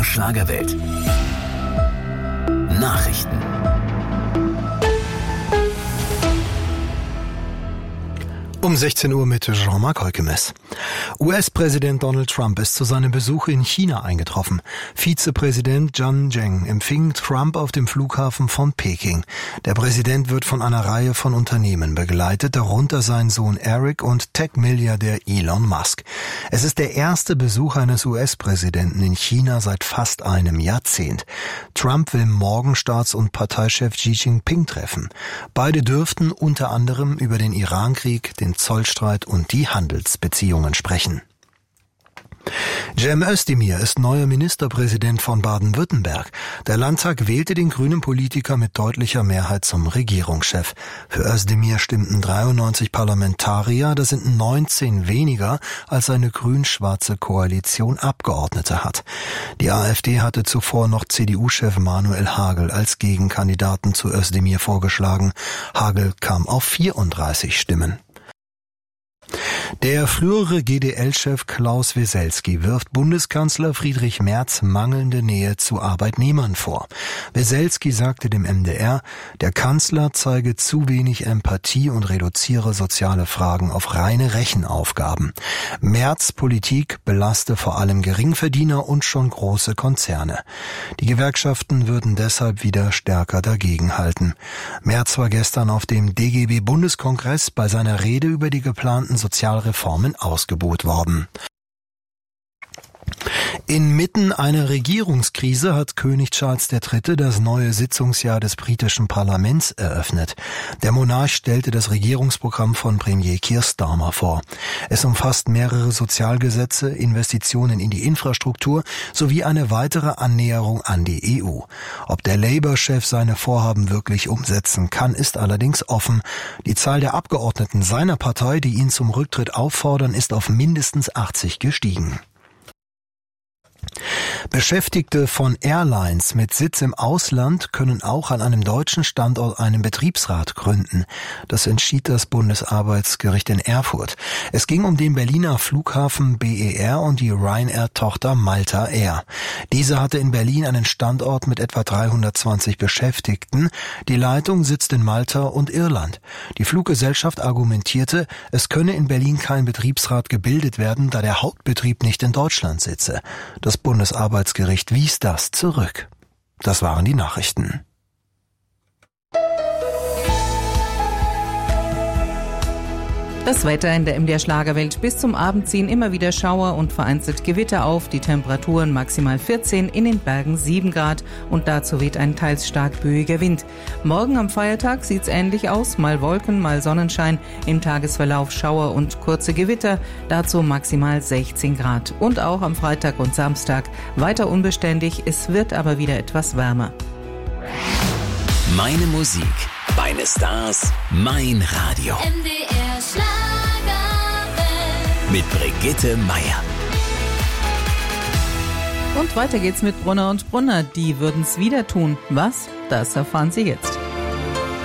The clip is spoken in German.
Schlagerwelt. Nachrichten. Um 16 Uhr mit Jean-Marc Heukemes. US-Präsident Donald Trump ist zu seinem Besuch in China eingetroffen. Vizepräsident Zhang Zheng empfing Trump auf dem Flughafen von Peking. Der Präsident wird von einer Reihe von Unternehmen begleitet, darunter sein Sohn Eric und Tech-Milliardär Elon Musk. Es ist der erste Besuch eines US-Präsidenten in China seit fast einem Jahrzehnt. Trump will morgen Staats- und Parteichef Xi Jinping treffen. Beide dürften unter anderem über den Irankrieg, den Zollstreit und die Handelsbeziehungen sprechen. Cem Özdemir ist neuer Ministerpräsident von Baden-Württemberg. Der Landtag wählte den grünen Politiker mit deutlicher Mehrheit zum Regierungschef. Für Özdemir stimmten 93 Parlamentarier, das sind 19 weniger, als eine grün-schwarze Koalition Abgeordnete hat. Die AfD hatte zuvor noch CDU-Chef Manuel Hagel als Gegenkandidaten zu Özdemir vorgeschlagen. Hagel kam auf 34 Stimmen. Der frühere GDL-Chef Klaus Wesselski wirft Bundeskanzler Friedrich Merz mangelnde Nähe zu Arbeitnehmern vor. Wesselski sagte dem MDR, der Kanzler zeige zu wenig Empathie und reduziere soziale Fragen auf reine Rechenaufgaben. Merz' Politik belaste vor allem Geringverdiener und schon große Konzerne. Die Gewerkschaften würden deshalb wieder stärker dagegenhalten. Merz war gestern auf dem DGB-Bundeskongress bei seiner Rede über die geplanten Sozialreformen ausgebuht worden. Inmitten einer Regierungskrise hat König Charles III. Das neue Sitzungsjahr des britischen Parlaments eröffnet. Der Monarch stellte das Regierungsprogramm von Premier Keir Starmer vor. Es umfasst mehrere Sozialgesetze, Investitionen in die Infrastruktur sowie eine weitere Annäherung an die EU. Ob der Labour-Chef seine Vorhaben wirklich umsetzen kann, ist allerdings offen. Die Zahl der Abgeordneten seiner Partei, die ihn zum Rücktritt auffordern, ist auf mindestens 80 gestiegen. Beschäftigte von Airlines mit Sitz im Ausland können auch an einem deutschen Standort einen Betriebsrat gründen. Das entschied das Bundesarbeitsgericht in Erfurt. Es ging um den Berliner Flughafen BER und die Ryanair-Tochter Malta Air. Diese hatte in Berlin einen Standort mit etwa 320 Beschäftigten. Die Leitung sitzt in Malta und Irland. Die Fluggesellschaft argumentierte, es könne in Berlin kein Betriebsrat gebildet werden, da der Hauptbetrieb nicht in Deutschland sitze. Das Bundesarbeitsgericht wies das zurück. Das waren die Nachrichten. Das Wetter in der MDR Schlagerwelt. Bis zum Abend ziehen immer wieder Schauer und vereinzelt Gewitter auf. Die Temperaturen maximal 14, in den Bergen 7 Grad und dazu weht ein teils stark böiger Wind. Morgen am Feiertag sieht's ähnlich aus. Mal Wolken, mal Sonnenschein. Im Tagesverlauf Schauer und kurze Gewitter. Dazu maximal 16 Grad. Und auch am Freitag und Samstag weiter unbeständig. Es wird aber wieder etwas wärmer. Meine Musik, meine Stars, mein Radio. MDR Schlagerwelt. Mit Brigitte Meier. Und weiter geht's mit Brunner und Brunner. Die würden's wieder tun. Was? Das erfahren Sie jetzt.